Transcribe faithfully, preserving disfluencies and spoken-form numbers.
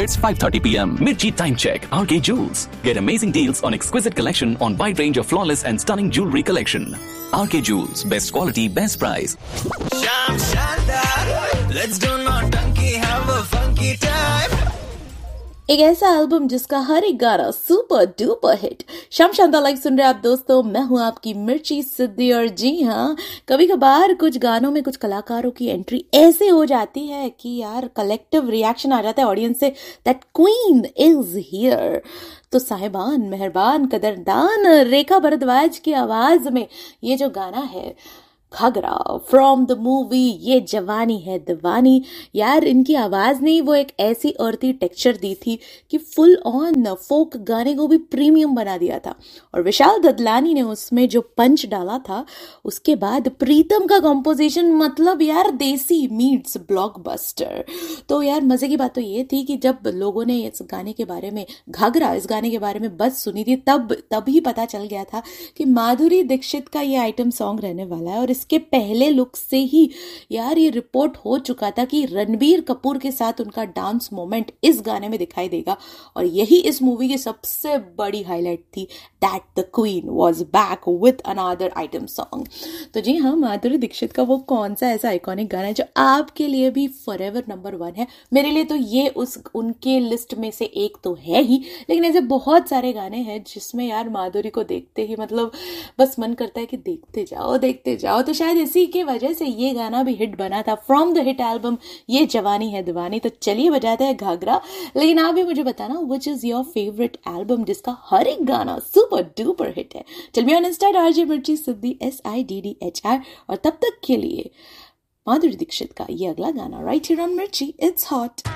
It's five thirty p m. Mirchi Time Check. R K Jewels. Get amazing deals on exquisite collection on wide range of flawless and stunning jewelry collection. R K Jewels. Best quality, best price. Sham Shandar. Let's do naughty, have a funky time. एक ऐसा album जिसका हर एक गाना super duper hit. शाम शानदार live सुन रहे आप दोस्तों, मैं हूं आपकी मिर्ची सिद्धि। और जी हाँ, कभी कभार कुछ गानों में कुछ कलाकारों की एंट्री ऐसे हो जाती है कि यार कलेक्टिव रिएक्शन आ जाता है ऑडियंस से, दैट क्वीन इज हियर। तो साहिबान, मेहरबान, कदरदान रेखा भारद्वाज की आवाज में ये जो गाना है घाघरा फ्रॉम द मूवी ये जवानी है दीवानी, यार इनकी आवाज ने वो एक ऐसी अर्थी टेक्सचर दी थी कि फुल ऑन फोक गाने को भी प्रीमियम बना दिया था। और विशाल ददलानी ने उसमें जो पंच डाला था, उसके बाद प्रीतम का कंपोजिशन, मतलब यार देसी मीट्स ब्लॉकबस्टर। तो यार मजे की बात तो ये थी कि जब लोगों ने इस गाने के बारे में, घाघरा इस गाने के बारे में बस सुनी थी, तब तभी पता चल गया था कि माधुरी दीक्षित का ये आइटम सॉन्ग रहने वाला है। और इसके पहले लुक से ही यार ये रिपोर्ट हो चुका था कि रणबीर कपूर के साथ उनका डांस मोमेंट इस गाने में दिखाई देगा। और यही इस मूवी की सबसे बड़ी हाईलाइट थी, that the queen was back with another item song. तो जी हाँ, माधुरी दीक्षित का वो कौन सा ऐसा आइकॉनिक गाना है जो आपके लिए भी फॉरएवर नंबर वन है? मेरे लिए तो ये उस उनके लिस्ट में से एक तो है ही, लेकिन ऐसे बहुत सारे गाने हैं जिसमें यार माधुरी को देखते ही मतलब बस मन करता है कि देखते जाओ देखते जाओ। तो शायद इसी के वजह से ये गाना भी हिट बना था फ्रॉम द हिट एल्बम ये जवानी है दीवानी। तो चलिए बजाते हैं घाघरा, लेकिन आप भी मुझे बताना which is your favourite album जिसका हर एक गाना सुपर डुपर हिट है। चल मी ऑन इंस्टा आरजे मिर्ची सिद्धि S I D D H R. और तब तक के लिए माधुरी दीक्षित का ये अगला गाना राइट हियर ऑन मिर्ची, इट्स हॉट।